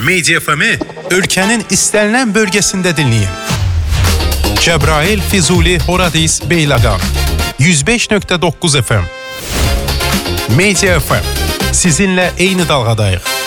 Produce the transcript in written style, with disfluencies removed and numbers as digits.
Media FM'i ölkənin istənilən bölgəsində dinləyin. Cəbrayıl, Füzuli, Horadiz, Beyləqan 105.9 FM. Media FM. Sizinlə eyni dalğadayıq.